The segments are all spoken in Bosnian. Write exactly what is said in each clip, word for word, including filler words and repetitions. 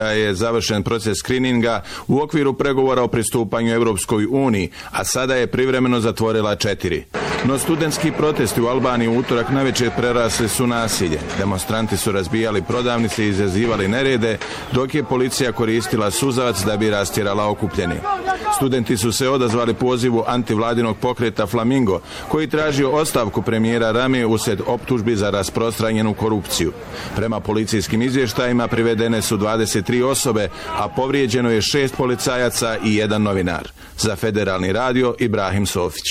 je završen proces skrininga u okviru pregovora o pristupanju Europskoj uniji, a sada je privremeno zatvorila četiri. No studentski protesti u Albaniji u utorak navečer prerasli su nasilje. Demonstranti su razbijali prodavnice i izazivali nerede, dok je policija koristila suzavac da bi rastjerala okupljeni. Studenti su se odazvali pozivu antivladinog pokreta Flamingo, koji tražio ostavku premijera Rame uslijed optužbi za rasprostranjenu korupciju. Prema policijskim izvještajima privedene su dvadeset tri osobe, a povrijeđeno je šest policajaca i jedan novinar. Za Federalni radio Ibrahim Sofić.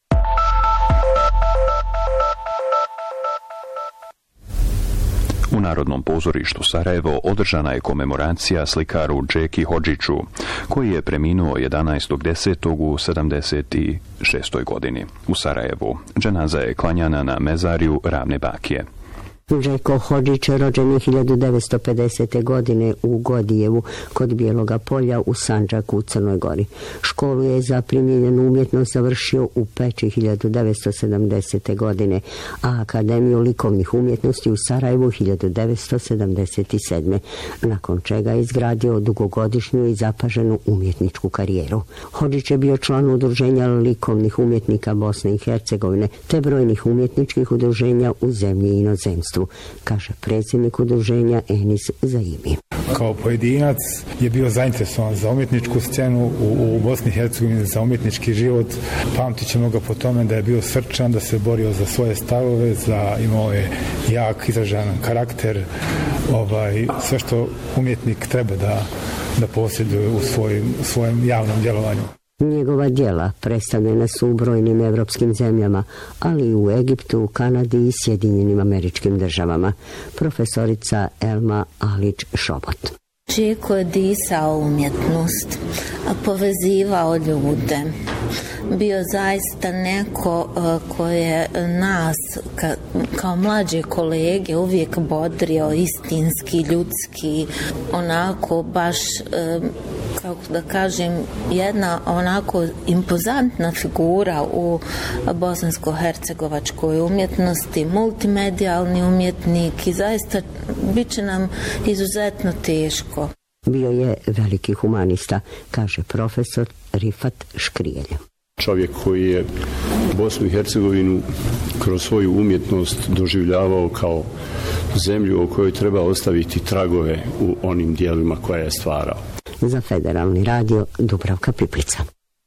U Narodnom pozorištu Sarajevo održana je komemoracija slikaru Džeki Hodžiću, koji je preminuo jedanaestog desetog u sedamdeset šestoj godini. U Sarajevu dženaza je klanjana na mezariju Ravne Bakije. Džeko Hodžić rođen je hiljadu devetsto pedesete. godine u Godijevu kod Bijeloga polja u Sandžaku u Crnoj Gori. Školu je za primijenjenu umjetnost završio u Peći hiljadu devetsto sedamdesete. godine, a Akademiju likovnih umjetnosti u Sarajevu hiljadu devetsto sedamdeset sedme. nakon čega je izgradio dugogodišnju i zapaženu umjetničku karijeru. Hodžić je bio član udruženja likovnih umjetnika Bosne i Hercegovine te brojnih umjetničkih udruženja u zemlji i inozemstvu, kaže predsjednik udruženja Enis Zaimi. Kao pojedinac je bio zainteresovan za umjetničku scenu u, u Bosni i Hercegovini, za umjetnički život. Pamtit ćemo ga po tome da je bio srčan, da se borio za svoje stavove, za imao je jak izražan karakter, ovaj, sve što umjetnik treba da, da posjeduje u svojim, svojem javnom djelovanju. Njegova djela predstavljena su u brojnim evropskim zemljama, ali i u Egiptu, Kanadi i Sjedinjenim Američkim Državama. Profesorica Elma Alić-Šobot. Džeko je disao umjetnost, povezivao ljude. Bio zaista neko ko je nas ka, kao mlađe kolege uvijek bodrio, istinski, ljudski, onako baš, kako da kažem, jedna onako impozantna figura u bosansko-hercegovačkoj umjetnosti, multimedijalni umjetnik i zaista bit će nam izuzetno teško. Bio je veliki humanista, kaže profesor Rifat Škrijelj. Čovjek koji je Bosnu i Hercegovinu kroz svoju umjetnost doživljavao kao zemlju o kojoj treba ostaviti tragove u onim dijelima koje je stvarao. Za Federalni radio Dubravka Piplica.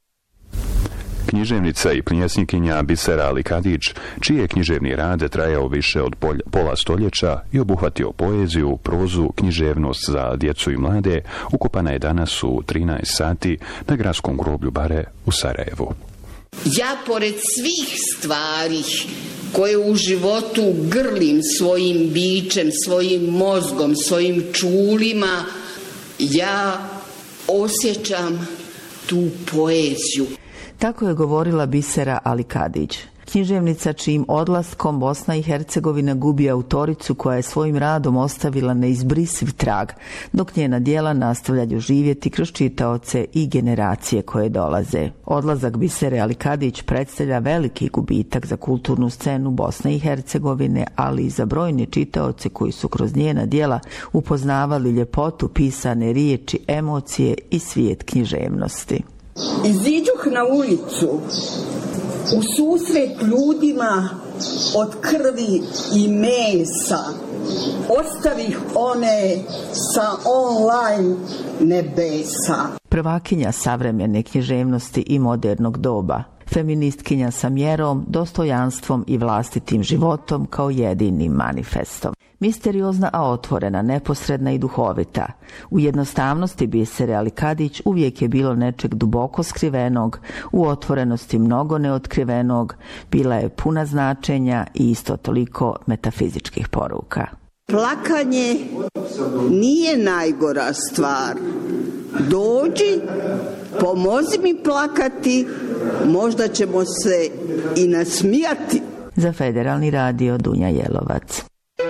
Književnica i pljesnikinja Bisera Ali Kadić, čiji je književni rad trajao više od pola stoljeća i obuhvatio poeziju, prozu, književnost za djecu i mlade, ukopana je danas u trinaest sati na gradskom groblju Bare u Sarajevu. Ja pored svih stvari koje u životu grlim svojim bićem, svojim mozgom, svojim čulima, ja osjećam tu poeziju. Tako je govorila Bisera Ali Kadić, književnica čijim odlaskom Bosna i Hercegovina gubi autoricu koja je svojim radom ostavila neizbrisiv trag, dok njena djela nastavljaju živjeti kroz čitaoce i generacije koje dolaze. Odlazak Bisere Ali Kadić predstavlja veliki gubitak za kulturnu scenu Bosne i Hercegovine, ali i za brojne čitaoce koji su kroz njena djela upoznavali ljepotu pisane riječi, emocije i svijet književnosti. Iziđuh na ulicu u susret ljudima od krvi i mesa, ostavih one sa online nebesa. Prvakinja savremene književnosti i modernog doba, feministkinja sa mjerom, dostojanstvom i vlastitim životom kao jedinim manifestom. Misteriozna, a otvorena, neposredna i duhovita. U jednostavnosti Bisere Ali Kadić uvijek je bilo nečeg duboko skrivenog, u otvorenosti mnogo neotkrivenog, bila je puna značenja i isto toliko metafizičkih poruka. Plakanje nije najgora stvar. Dođi, pomozi mi plakati, možda ćemo se i nasmijati. Za Federalni radio Dunja Jelovac.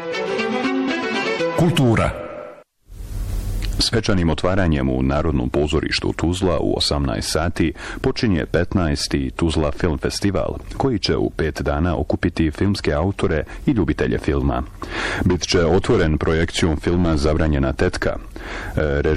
Kultura. Svečanim otvaranjem u Narodnom pozorištu Tuzla u osamnaest sati počinje petnaesti Tuzla Film Festival, koji će u pet dana okupiti filmske autore i ljubitelje filma. Bit će otvoren projekcijom filma Zabranjena tetka,